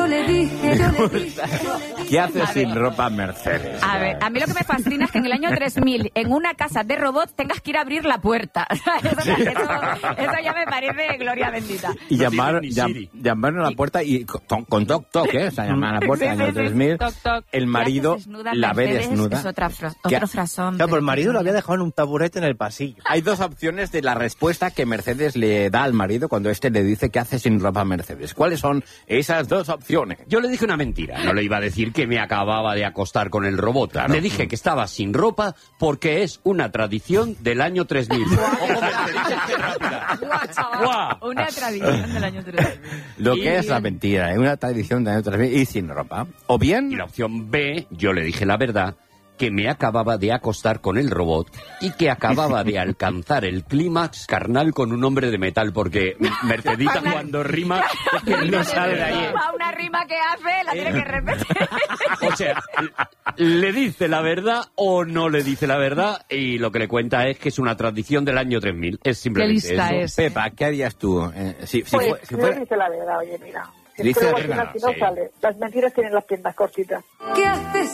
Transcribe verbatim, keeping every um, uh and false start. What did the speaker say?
yo le dije, yo le dije. ¿Qué haces sin ropa Mercedes? A ver, a mí lo que me fascina es que en el año tres mil, en una casa de robots, tengas que ir a abrir la puerta. Eso, eso, eso ya me parece gloria bendita. Y llamar, Ni llam, Siri. llamaron a la puerta y con, con toc toc, ¿eh? O sea, llamaron a la puerta Sí, en sí, el sí, tres mil. toc, toc. El marido ¿Qué haces desnuda, la ve Mercedes? desnuda. Es otra fra- ¿Qué? otro frasón. Claro, pero el marido lo había dejado en un taburete en el pasillo. Hay dos opciones de la respuesta que Mercedes le da al marido cuando éste le dice que hace sin ropa Mercedes. ¿Cuáles son esas dos opciones? Yo le dije una mentira. No le iba a decir que me acababa de acostar con el robot. Claro. Le dije que estaba sin ropa porque es una tradición del año tres mil. Ojo, Mercedes, qué rápida. Guau, chaval. Guau. Una tradición del año tres mil. Lo Y- que es la mentira, es una tradición de año tres mil y sin ropa. O bien... Y la opción B, yo le dije la verdad, que me acababa de acostar con el robot y que acababa de alcanzar el clímax carnal con un hombre de metal, porque Mercedita cuando rima es que no sale de ahí. Va una rima que hace, la tiene que repetir. O sea, le dice la verdad o no le dice la verdad, y lo que le cuenta es que es una tradición del año tres mil. Es simplemente Qué lista eso. es. Pepa, ¿qué harías tú? Eh, si, si Pues fue- si no fuera- dice la verdad, oye, mira. Dice Pero la al final, verdad, si no sí. sale. Las mentiras tienen las piernas cortitas. ¿Qué haces